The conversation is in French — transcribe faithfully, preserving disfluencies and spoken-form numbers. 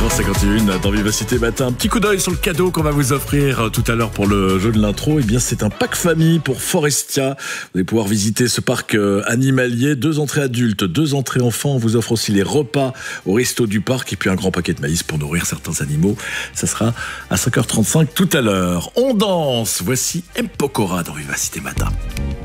quatre heures cinquante et une dans Vivacité Matin. Un petit coup d'œil sur le cadeau qu'on va vous offrir tout à l'heure pour le jeu de l'intro. Eh bien, c'est un pack famille pour Forestia. Vous allez pouvoir visiter ce parc animalier. Deux entrées adultes, deux entrées enfants. On vous offre aussi les repas au resto du parc et puis un grand paquet de maïs pour nourrir certains animaux. Ça sera à cinq heures trente-cinq tout à l'heure. On danse. Voici M. Pokora dans Vivacité Matin.